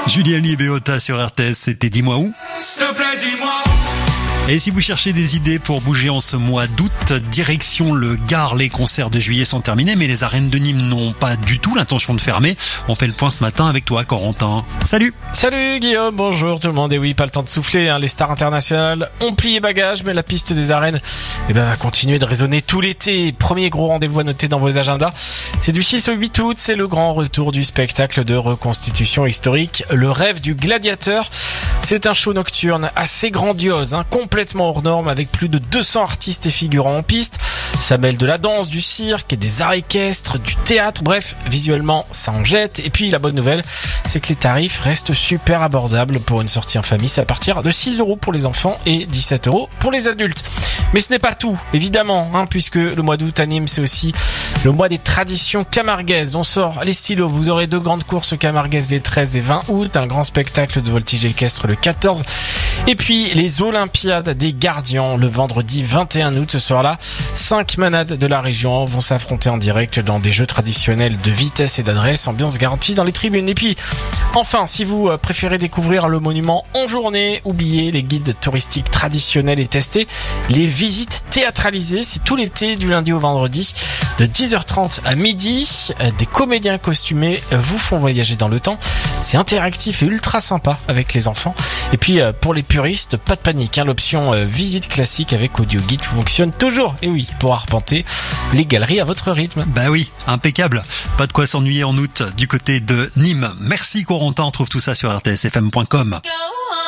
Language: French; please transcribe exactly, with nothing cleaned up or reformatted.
Julien Libéota sur R T S, c'était Dis-moi où. S'il te plaît, dis-moi où. Et si vous cherchez des idées pour bouger en ce mois d'août, direction le Gard, les concerts de juillet sont terminés, mais les arènes de Nîmes n'ont pas du tout l'intention de fermer. On fait le point ce matin avec toi, Corentin. Salut. Salut Guillaume, bonjour tout le monde. Et oui, pas le temps de souffler, hein. Les stars internationales ont plié bagages, mais la piste des arènes eh ben, va continuer de résonner tout l'été. Premier gros rendez-vous à noter dans vos agendas. C'est du six au huit août, c'est le grand retour du spectacle de reconstitution historique, Le Rêve du Gladiateur. C'est un show nocturne assez grandiose, hein, complètement hors norme, avec plus de deux cents artistes et figurants en piste. Ça mêle de la danse, du cirque et des arts équestres, du théâtre, bref, visuellement ça en jette. Et puis la bonne nouvelle, c'est que les tarifs restent super abordables pour une sortie en famille. C'est à partir de six euros pour les enfants et dix-sept euros pour les adultes. Mais ce n'est pas tout, évidemment, hein, puisque le mois d'août à Nîmes, c'est aussi le mois des traditions camarguaises. On sort les stylos, vous aurez deux grandes courses camarguaises les treize et vingt août, un grand spectacle de voltige équestre le quatorze, et puis les Olympiades des Gardiens le vendredi vingt et un août. Ce soir-là, cinq manades de la région vont s'affronter en direct dans des jeux traditionnels de vitesse et d'adresse, ambiance garantie dans les tribunes. Et puis, enfin, si vous préférez découvrir le monument en journée, oubliez les guides touristiques traditionnels et testés. Les visites théâtralisées, c'est tout l'été du lundi au vendredi, de dix heures trente à midi. Des comédiens costumés vous font voyager dans le temps. C'est interactif et ultra sympa avec les enfants. Et puis, pour les puristes, pas de panique, hein, l'option euh, visite classique avec audio guide fonctionne toujours. Et oui, pour arpenter les galeries à votre rythme. Bah oui, impeccable. Pas de quoi s'ennuyer en août du côté de Nîmes. Merci Corentin, on trouve tout ça sur r t s f m point com.